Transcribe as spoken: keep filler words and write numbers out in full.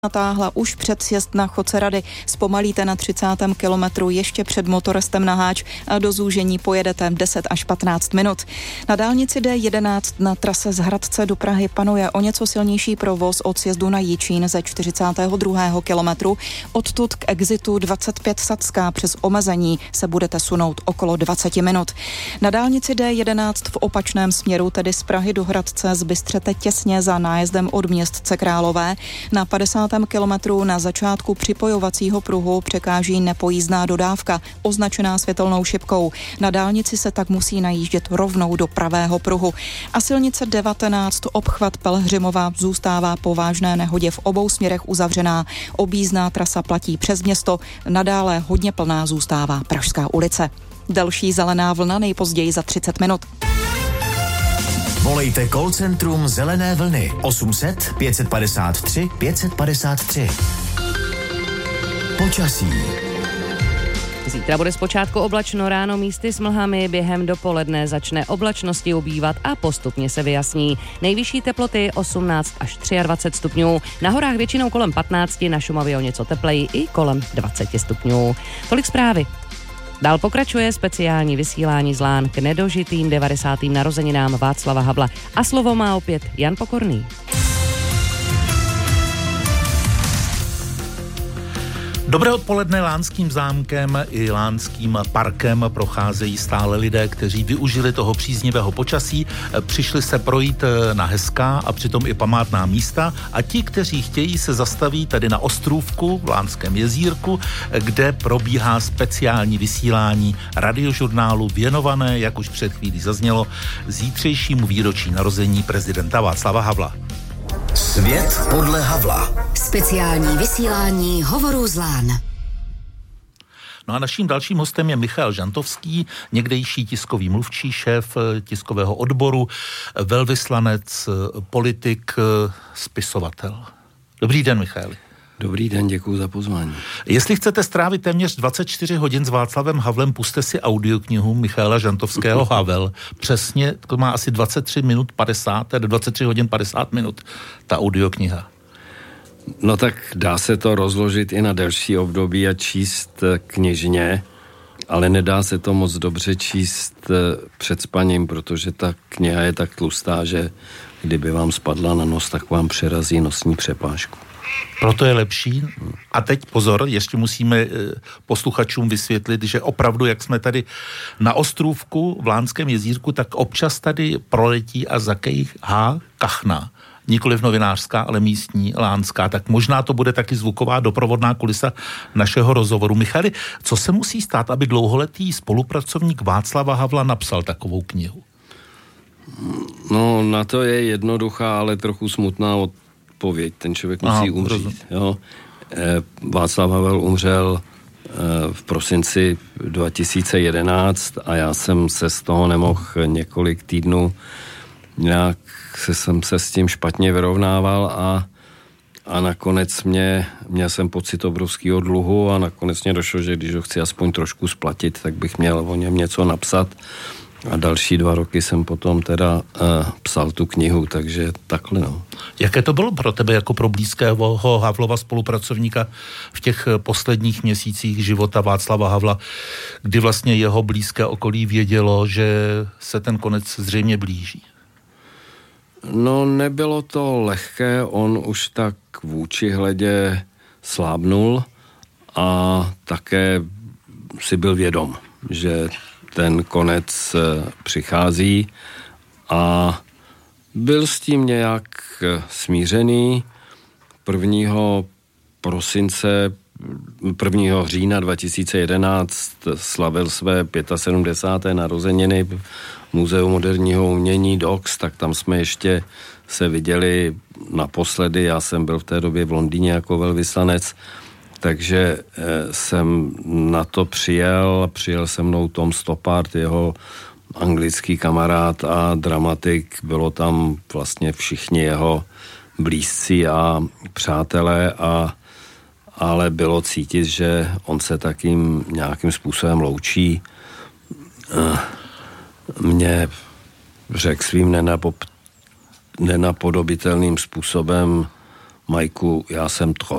natáhla už před sjezd na Chodce Rady. Zpomalíte na třicátém kilometru ještě před Motorestem na Háč a do zúžení pojedete deset až patnáct minut. Na dálnici D jedenáct na trase z Hradce do Prahy panuje o něco silnější provoz od sjezdu na Jičín ze čtyřicátého druhého kilometru. Odtud k exitu dvacet pět Sadská přes omezení se budete sunout okolo dvacet minut. Na dálnici D jedenáct v opačném směru, tedy z Prahy do Hradce, zbystřete těsně za nájezdem od Městce Králové. Na padesátém kilometru na začátku připojovacího pruhu překáží nepojízdná dodávka, označená světelnou šipkou. Na dálnici se tak musí najíždět rovnou do pravého pruhu. A silnice devatenáct obchvat Pelhřimova zůstává po vážné nehodě v obou směrech uzavřená. Objízdná trasa platí přes město, nadále hodně plná zůstává Pražská ulice. Další zelená vlna nejpozději za třicet minut. Volejte call centrum Zelené vlny osm set pět padesát tři pět padesát tři. Počasí. Zítra bude zpočátku oblačno, ráno místy s mlhami, během dopoledne začne oblačnosti ubývat a postupně se vyjasní. Nejvyšší teploty osmnáct až dvacet tři stupňů, na horách většinou kolem patnáct, na Šumavě o něco tepleji i kolem dvacet stupňů. Tolik zprávy. Dál pokračuje speciální vysílání z Lán k nedožitým devadesátým narozeninám Václava Havla. A slovo má opět Jan Pokorný. Dobré odpoledne. Lánským zámkem i Lánským parkem procházejí stále lidé, kteří využili toho příznivého počasí, přišli se projít na hezká a přitom i památná místa, a ti, kteří chtějí, se zastaví tady na Ostrůvku v Lánském jezírku, kde probíhá speciální vysílání radiožurnálu věnované, jak už před chvílí zaznělo, zítřejšímu výročí narození prezidenta Václava Havla. Svět podle Havla. Speciální vysílání Hovorů z Lán. No a naším dalším hostem je Michal Žantovský, někdejší tiskový mluvčí, šéf tiskového odboru, velvyslanec, politik, spisovatel. Dobrý den, Michale. Dobrý den, děkuji za pozvání. Jestli chcete strávit téměř dvacet čtyři hodin s Václavem Havlem, pusťte si audioknihu Michala Žantovského Havel. Přesně, to má asi dvacet tři minut padesát, tedy dvacet tři hodin padesát minut, ta audiokniha. No tak dá se to rozložit i na delší období a číst knižně, ale nedá se to moc dobře číst před spaním, protože ta kniha je tak tlustá, že kdyby vám spadla na nos, tak vám přerazí nosní přepážku. Proto je lepší. A teď pozor, ještě musíme posluchačům vysvětlit, že opravdu, jak jsme tady na Ostrůvku v Lánském jezírku, tak občas tady proletí a zakejhá kachna. Nikoliv novinářská, ale místní, lánská. Tak možná to bude taky zvuková doprovodná kulisa našeho rozhovoru. Michali, co se musí stát, aby dlouholetý spolupracovník Václava Havla napsal takovou knihu? No, na to je jednoduchá, ale trochu smutná odpověď. Ten člověk musí Aha, umřít. Jo. Václav Havel umřel v prosinci dva tisíce jedenáct a já jsem se z toho nemohl několik týdnů, nějak se, jsem se s tím špatně vyrovnával a, a nakonec mě, měl jsem pocit obrovského dluhu a nakonec mě došlo, že když ho chci aspoň trošku splatit, tak bych měl o něm něco napsat. A další dva roky jsem potom teda uh, psal tu knihu, takže takhle no. Jaké to bylo pro tebe jako pro blízkého Havlova spolupracovníka v těch posledních měsících života Václava Havla, kdy vlastně jeho blízké okolí vědělo, že se ten konec zřejmě blíží? No, nebylo to lehké, on už tak vůči hledě slábnul a také si byl vědom, že ten konec přichází a byl s tím nějak smířený. prvního prosince, prvního října dva tisíce jedenáct slavil své sedmdesát pěté narozeniny v Muzeu moderního umění D O X, tak tam jsme ještě se viděli naposledy. Já jsem byl v té době v Londýně jako velvyslanec, takže jsem na to přijel, přijel se mnou Tom Stoppard, jeho anglický kamarád a dramatik, bylo tam vlastně všichni jeho blízcí a přátelé, a, ale bylo cítit, že on se takým nějakým způsobem loučí. Mě řekl svým nenapop, nenapodobitelným způsobem Majku, já jsem tros.